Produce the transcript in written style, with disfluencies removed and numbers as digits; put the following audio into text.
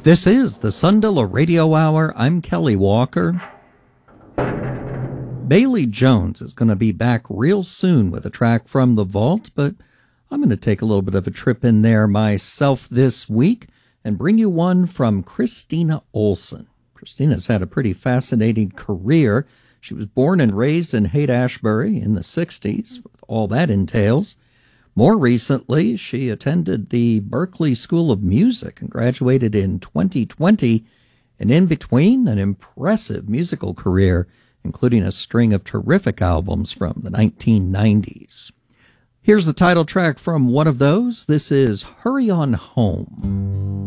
This is the Sundalo Radio Hour. I'm Kelly Walker. Bailey Jones is going to be back real soon with a track from The Vault, but I'm going to take a little bit of a trip in there myself this week and bring you one from Christina Olson. Christina's had a pretty fascinating career. She was born and raised in Haight-Ashbury in the 60s, with all that entails. More recently, she attended the Berklee School of Music and graduated in 2020, and in between, an impressive musical career, including a string of terrific albums from the 1990s. Here's the title track from one of those. This is Hurry On Home.